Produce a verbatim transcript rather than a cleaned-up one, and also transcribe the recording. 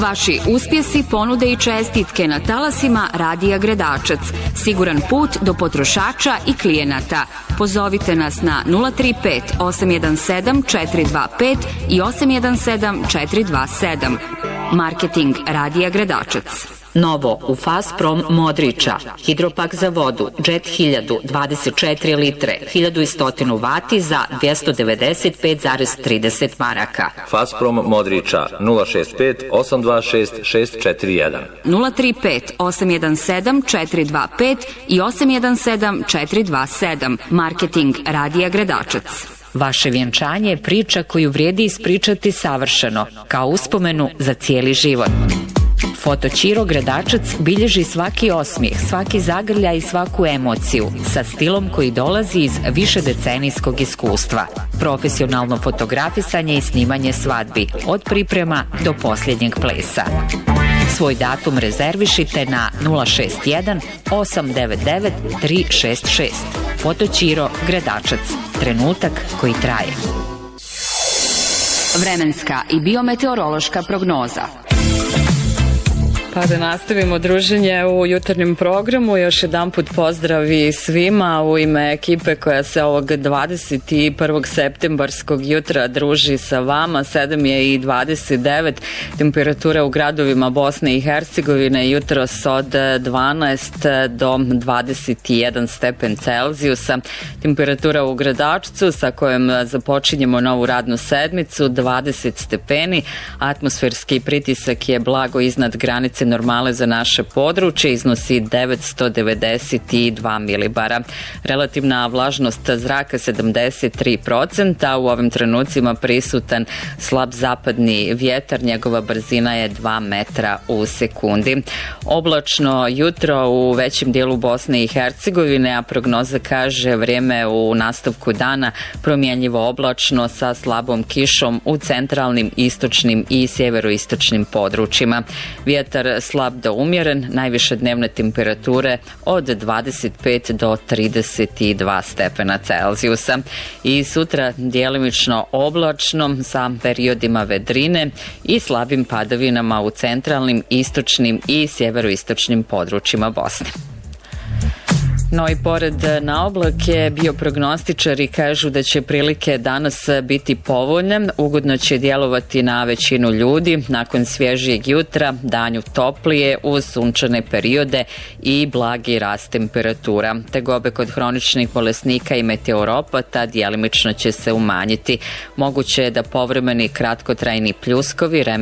Vaši uspjesi, ponude i čestitke na talasima Radija Gradačac. Siguran put do potrošača i klijenata. Pozovite nas na nula tri pet osam jedan sedam četiri dva pet i osam jedan sedam četiri dva sedam. Marketing Radija Gradačac. Novo u Fasprom Modriča, hidropak za vodu, Jet hiljadu, dvadeset četiri litre, hiljadu sto vati za dvjesto devedeset pet zarez trideset maraka. Fasprom Modriča, nula šest pet osam dva šest šest četiri jedan. nula tri pet osam jedan sedam četiri dva pet i osam jedan sedam četiri dva sedam. Marketing Radija Gradačac. Vaše vjenčanje je priča koju vrijedi ispričati savršeno, kao uspomenu za cijeli život. Fotoćiro Gradačac bilježi svaki osmijeh, svaki zagrljaj i svaku emociju sa stilom koji dolazi iz višedecenijskog iskustva. Profesionalno fotografisanje i snimanje svadbi, od priprema do posljednjeg plesa. Svoj datum rezervišite na nula šest jedan osam devet devet tri šest šest. Fotoćiro Gradačac. Trenutak koji traje. Vremenska i biometeorološka prognoza. Pa da nastavimo druženje u jutarnjem programu. Još jedan put pozdravi svima u ime ekipe koja se ovog dvadeset prvog septembarskog jutra druži sa vama. sedam je i dvadeset devet. Temperatura u gradovima Bosne i Hercegovine jutros od dvanaest do dvadeset jedan stepen Celzijusa. Temperatura u Gradačcu sa kojom započinjemo novu radnu sedmicu dvadeset stepeni. Atmosferski pritisak je blago iznad granice normale za naše područje, iznosi devetsto devedeset dva milibara. Relativna vlažnost zraka sedamdeset tri procenta, u ovim trenucima prisutan slab zapadni vjetar, njegova brzina je dva metra u sekundi. Oblačno jutro u većem dijelu Bosne i Hercegovine, a prognoza kaže vrijeme u nastavku dana promjenjivo oblačno sa slabom kišom u centralnim, istočnim i sjeveroistočnim područjima. Vjetar slab do umjeren, najviše dnevne temperature od dvadeset pet do trideset dva stepena Celzijusa. I sutra djelimično oblačno sa periodima vedrine i slabim padavinama u centralnim, istočnim i sjeveroistočnim područjima Bosne. No i pored na oblake, bioprognostičari kažu da će prilike danas biti povoljne, ugodno će djelovati na većinu ljudi, nakon svježijeg jutra, danju toplije, uz sunčane periode i blagi rast temperatura. Tegobe kod hroničnih bolesnika i meteoropata djelimično će se umanjiti. Moguće je da povremeni kratkotrajni pljuskovi